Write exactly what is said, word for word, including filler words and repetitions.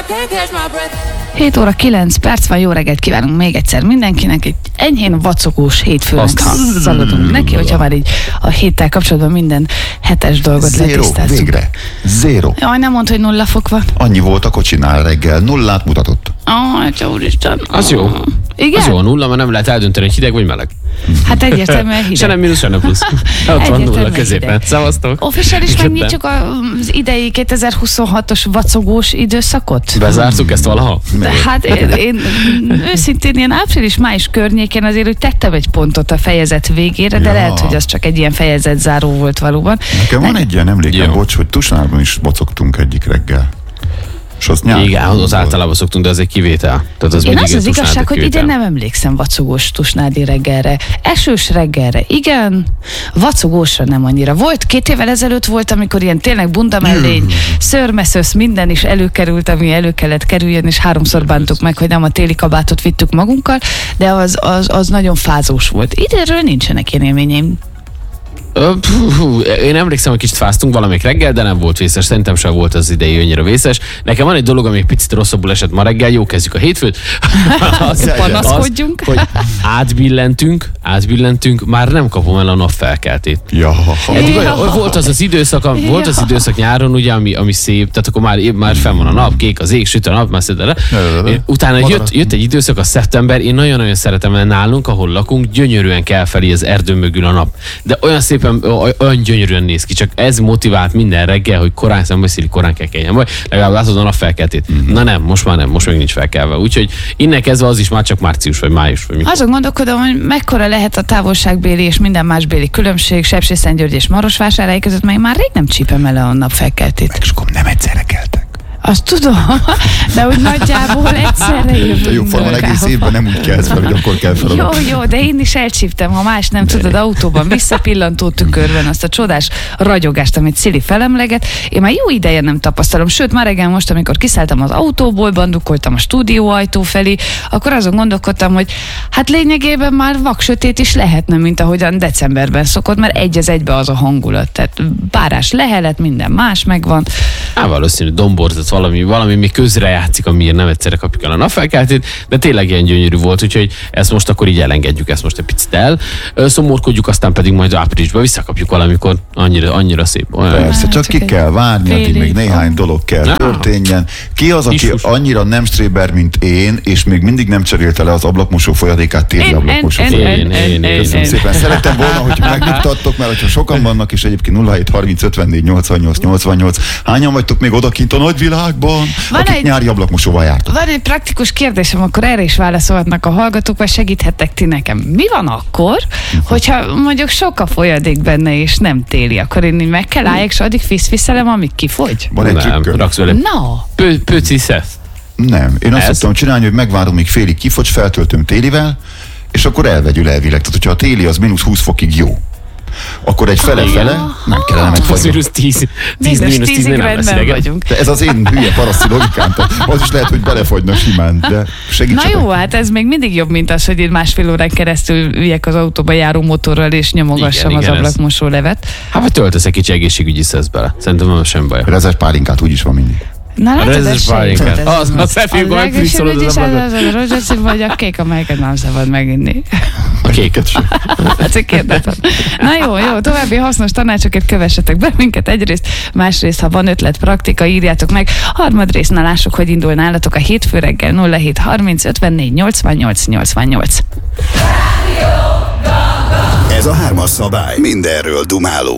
hét óra kilenc perc van, jó reggelt kívánunk még egyszer mindenkinek. Egy enyhén vacogós hétfőnek szaladunk neki, hogyha már így a héttel kapcsolatban minden hetes dolgot Zero, letisztáztunk. végre. Zero. Jaj, nem mondd, hogy nulla fok van. Annyi volt a kocsinál reggel, nullát mutatott. Ó, atya úristen. Az jó. Igen? Az jó a nulla, mert nem lehet eldönteni, hogy hideg vagy meleg. Hát egyértelműen hideg. Se nem mínusz, se nem plusz. Ott van nulla középen. Szavaztok. Official is megnyitjuk az idei kétezer-huszonhatos vacogós időszakot? Bezártuk ezt valaha? De hát én, én őszintén ilyen április-május környékén azért úgy tettem egy pontot a fejezet végére, de Ja. lehet, hogy az csak egy ilyen fejezetzáró volt valóban. Nekem van egy ilyen emlékem, Jó. bocs, hogy Tusnádban is vacogtunk egyik reggel. És az nyár. Igen, az általában szoktunk, de az egy kivétel. Tehát az Én mindig az az egy igazság, Tusnádi hogy kivétel. ide nem emlékszem vacogós tusnádi reggelre. Esős reggelre, igen. Vacogósra nem annyira. Volt, két évvel ezelőtt volt, amikor ilyen tényleg bundamellény, szörmeszösz, minden is előkerült, ami elő kellett kerüljön, és háromszor bántuk meg, hogy nem a téli kabátot vittük magunkkal, de az, az, az nagyon fázós volt. Idénről nincsenek ilyen élményeim. Ö, pú, hú, én emlékszem, hogy kicsit fáztunk valamelyik reggel, de nem volt vészes. Szerintem sem volt az idei annyira vészes. Nekem van egy dolog, ami egy picit rosszabbul esett ma reggel. Jó, kezdjük a hétfőt. az, Panaszkodjunk. Az, hogy átbillentünk, átbillentünk, már nem kapom el a napfelkeltét. Ja. Eddig olyan, volt az az időszak, a- volt az időszak nyáron, ugye, ami, ami szép, tehát akkor már, már fenn van a nap, kék az ég, süt a nap, már szedele. Utána jött, jött egy időszak, a szeptember, én nagyon-nagyon szeretem, mert nálunk, ahol lakunk, gyönyörűen kell felé az erdő mögül a nap. De olyan szépen, olyan gyönyörűen néz ki, csak ez motivált minden reggel, hogy korán szembeszéli, korán kell keljen, vagy legalább látod a nap felkeltét. Mm-hmm. Na nem, most már nem, most még nincs felkelve. Úgyhogy innen kezdve az is már csak március vagy május vagy mikor. Azon gondolkodom, hogy mekkora lehet a távolságbéli és minden más béli különbség Sepsiszentgyörgy és Marosvásárhely között, mert én már rég nem csípem el a napfelkeltét. És akkor nem egyszerre keltek. Azt tudom, de úgy nagyjából egyszerre jövünk. A jóformán egész munkába. évben nem úgy kelsz fel, hogy akkor kell fel. Jó, jó, de én is elcsíptem, ha más nem tudod, autóban visszapillantó tükörben azt a csodás ragyogást, amit Cili felemleget. Én már jó ideje nem tapasztalom, sőt, már reggel most, amikor kiszálltam az autóból, bandukoltam a stúdióajtó felé, akkor azon gondolkodtam, hogy hát lényegében már vaksötét is lehetne, mint ahogyan decemberben szokott, mert egy az egybe az a hangulat. Tehát párás lehelet, minden más megvan. Á, valószínű domborzat, valami, valami még közrejátszik, amiért nem egyszerre kapjuk el a napfelkeltét, de tényleg ilyen gyönyörű volt, úgyhogy ezt most akkor így elengedjük, ezt most egy picit el. Ö, Szomorkodjuk, aztán pedig majd áprilisban visszakapjuk valamikor, annyira, annyira szép. Olyan. Persze, csak csak ki egy kell várni, fél addig még év néhány van. dolog kell Ja. történjen. Ki az, aki Isus. annyira nem stréber, mint én, és még mindig nem cserélte le az ablakmosó folyadékát téli Én- ablakmosó én- folyadékát? Én, én, én, Köszönöm én. szépen. Szerettem volna, hogy megnyugtattok, mert hogyha sokan vannak, és egyébként nulla hét harminc ötvennégy nyolcvannyolc nyolcvannyolc, hányan vagytok még odakint a nagyvilágban, Van akik egy- nyári ablakmosóval jártok? Van egy praktikus kérdésem, akkor erre is válaszolhatnak a hallgatók, vagy segíthettek ti nekem. Mi van akkor, hogyha mondjuk sok a folyadék benne, és nem téli, akkor én így meg kell álljak, és addig fiszfiszelem, amíg kifogy? Van egy Nem, trükköm. raksz vele Na, pö, pöci szesz. Nem, én azt Ez? szoktam csinálni, hogy megvárom, míg félig kifogy, feltöltöm télivel, és akkor elvegyül elvileg. Tehát, hogyha a téli az mínusz húsz fokig jó, akkor egy fele-fele nem kellene Az megfagyni. mínusz tíz, tíz mínusz mínusz tíz tízig nem lesz rendben idegen. vagyunk. De ez az én hülye paraszti logikám, tehát az is lehet, hogy belefagyna simán, de Na segítsetek. jó, hát ez még mindig jobb, mint az, hogy én másfél órán keresztül üljek az autóba járó motorral, és nyomogassam Igen, az igen, ez- ablakmosó levet. Hát vagy töltesz egy kicsi egészségügyi szesz bele. Szerintem nem sem baj. Rezes pálinkát úgyis van mindig. Na A látod, ez rezes pálinkát. segített. Az, a szelfie-kor megfűszolod az ablakot. Az a rózsaszín vagy a kék, amelyeket nem szabad meginni. A kéket sem. Hát kérdezem. Na jó, jó, további hasznos tanácsokért kövessetek be minket egyrészt, másrészt, ha van ötlet, praktika, írjátok meg. Harmadrészt ne lássuk, hogy indul nálatok a hétfő reggel nulla hét harminc ötvennégy nyolcvannyolc nyolcvannyolc. Ez a hármas szabály. Mindenről dumálunk.